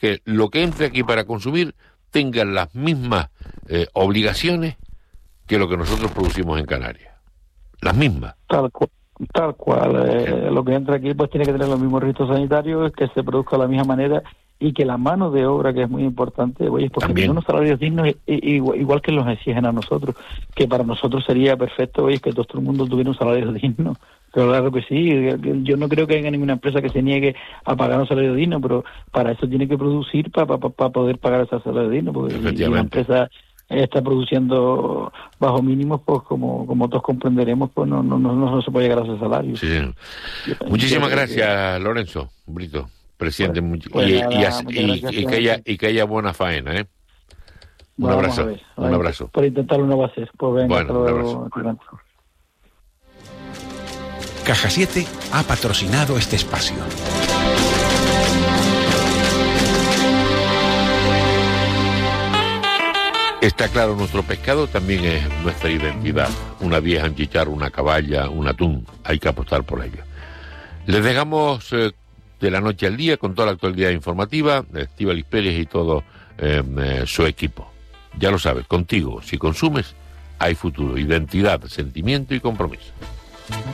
que lo que entre aquí para consumir tenga las mismas obligaciones que lo que nosotros producimos en Canarias. Las mismas. Tal cual. Lo que entra aquí pues tiene que tener los mismos ritos sanitarios, que se produzca de la misma manera y que la mano de obra, que es muy importante, oye, porque También. unos salarios dignos, igual que los exigen a nosotros, que para nosotros sería perfecto, oye, que todo el mundo tuviera un salario digno. Pero claro que sí, yo no creo que haya ninguna empresa que se niegue a pagar un salario digno, pero para eso tiene que producir para poder pagar ese salario digno, porque si una empresa está produciendo bajo mínimos, pues como todos comprenderemos, pues no se puede llegar a ese salario. Sí. Muchísimas gracias, Lorenzo Brito, presidente, y que haya buena faena, ¿eh? Un abrazo. Un abrazo. Por intentarlo no va a ser. Pues venga, bueno, un abrazo. Caja 7 ha patrocinado este espacio. Está claro, nuestro pescado también es nuestra identidad. Una vieja, un chicharro, una caballa, un atún. Hay que apostar por ello. Les dejamos de la noche al día con toda la actualidad informativa de Estíbaliz Pérez y todo su equipo. Ya lo sabes, contigo, si consumes, hay futuro, identidad, sentimiento y compromiso.